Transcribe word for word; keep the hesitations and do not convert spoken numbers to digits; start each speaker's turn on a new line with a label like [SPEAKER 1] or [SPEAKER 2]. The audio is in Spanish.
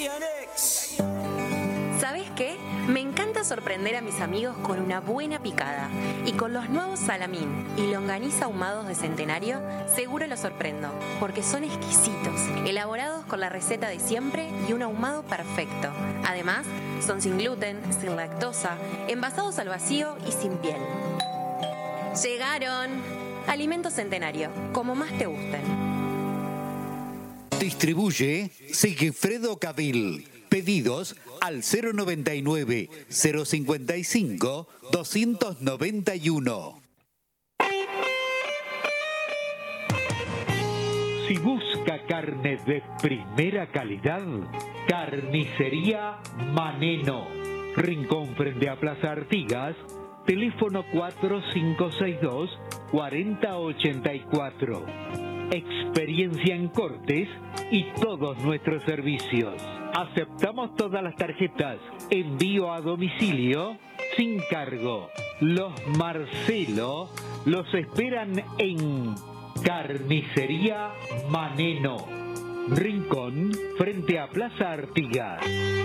[SPEAKER 1] ¿Sabes qué? Me encanta sorprender a mis amigos con una buena picada. Y con los nuevos salamín y longaniza ahumados de Centenario, seguro los sorprendo, porque son exquisitos, elaborados con la receta de siempre y un ahumado perfecto. Además, son sin gluten, sin lactosa, envasados al vacío y sin piel. ¡Llegaron! Alimentos Centenario, como más te gusten.
[SPEAKER 2] Distribuye Sigifredo Cavil. Pedidos al cero noventa y nueve, cero cincuenta y cinco, doscientos noventa y uno.
[SPEAKER 3] Si busca carne de primera calidad, Carnicería Maneno. Rincón frente a Plaza Artigas, teléfono cuatro cinco seis dos, cuatro cero ocho cuatro. Experiencia en cortes y todos nuestros servicios. Aceptamos todas las tarjetas. Envío a domicilio sin cargo. Los Marcelo los esperan en Carnicería Maneno. Rincón frente a Plaza Artigas.